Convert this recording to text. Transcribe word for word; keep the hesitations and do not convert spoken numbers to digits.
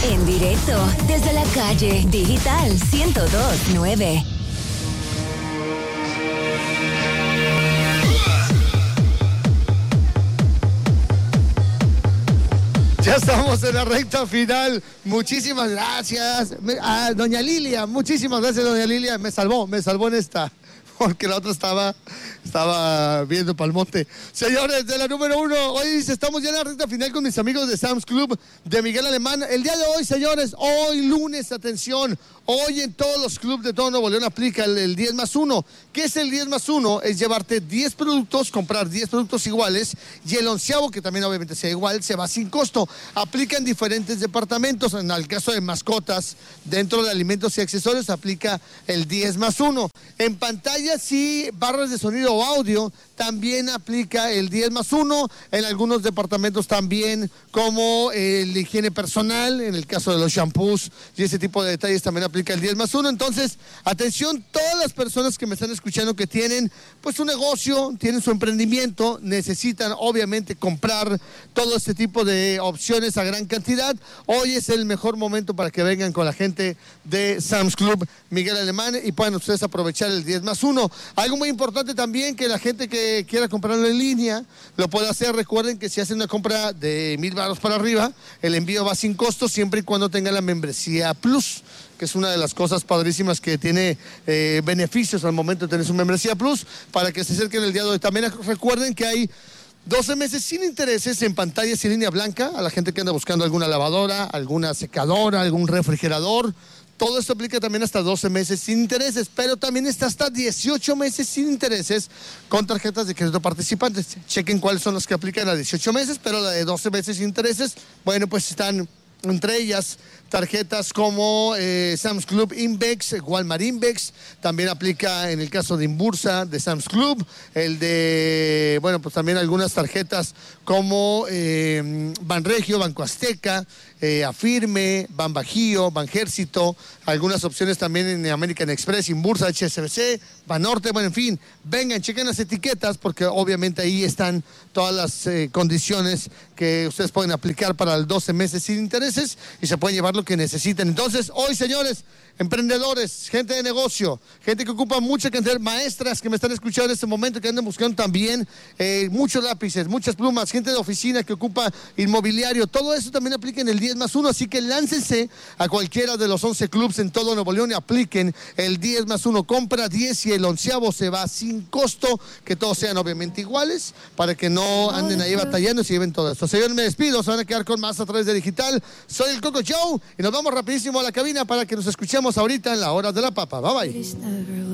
En directo desde la calle Digital ciento dos punto nueve. Ya estamos en la recta final. Muchísimas gracias. A doña Lilia, muchísimas gracias, doña Lilia. Me salvó, me salvó en esta. Porque la otra estaba, estaba viendo pa'l monte. Señores, de la número uno, hoy estamos ya en la recta final con mis amigos de Sam's Club de Miguel Alemán. El día de hoy, señores, hoy lunes, atención, hoy en todos los clubes de todo Nuevo León aplica el, el diez más uno. ¿Qué es el diez más uno? Es llevarte diez productos, comprar diez productos iguales y el onceavo, que también obviamente sea igual, se va sin costo. Aplica en diferentes departamentos. En el caso de mascotas, dentro de alimentos y accesorios, aplica el diez más uno. En pantalla, sí, barras de sonido o audio, también aplica el diez más uno. En algunos departamentos también, como el de higiene personal, en el caso de los shampoos y ese tipo de detalles, también aplica el diez más uno. Entonces, atención, todas las personas que me están escuchando que tienen pues un negocio, tienen su emprendimiento, necesitan obviamente comprar todo este tipo de opciones a gran cantidad. Hoy es el mejor momento para que vengan con la gente de Sam's Club Miguel Alemán y puedan ustedes aprovechar el diez más uno. Algo muy importante también, que la gente que quiera comprarlo en línea lo puede hacer. Recuerden que si hacen una compra de mil baros para arriba, el envío va sin costo siempre y cuando tenga la membresía Plus, que es una de las cosas padrísimas que tiene eh, beneficios al momento de tener su membresía Plus, para que se acerquen el día de hoy. También recuerden que hay doce meses sin intereses en pantallas y línea blanca a la gente que anda buscando alguna lavadora, alguna secadora, algún refrigerador. Todo esto aplica también hasta doce meses sin intereses, pero también está hasta dieciocho meses sin intereses con tarjetas de crédito participantes. Chequen cuáles son las que aplican a dieciocho meses, pero la de doce meses sin intereses, bueno, pues están entre ellas tarjetas como eh, Sam's Club Invex, Walmart Invex, también aplica en el caso de Inbursa, de Sam's Club, el de, bueno, pues también algunas tarjetas como eh, Banregio, Banco Azteca, eh, Afirme, Banbajío, Banjército, algunas opciones también en American Express, Inbursa, H S B C, Banorte, bueno, en fin, vengan, chequen las etiquetas porque obviamente ahí están todas las eh, condiciones que ustedes pueden aplicar para el doce meses sin intereses y se pueden llevar lo que necesiten. Entonces, hoy, señores, emprendedores, gente de negocio, gente que ocupa mucha cantidad, maestras que me están escuchando en este momento, que andan buscando también eh, muchos lápices, muchas plumas, gente de oficina que ocupa inmobiliario, todo eso también aplica en el diez más uno, así que láncense a cualquiera de los once clubs en todo Nuevo León y apliquen el diez más uno, compra diez y el onceavo se va sin costo, que todos sean obviamente iguales, para que no anden ahí batallando y se lleven todo esto. Señores, me despido, se van a quedar con más a través de Digital. Soy el Coco Joe y nos vamos rapidísimo a la cabina para que nos escuchemos ahorita en la hora de la papa. Bye bye.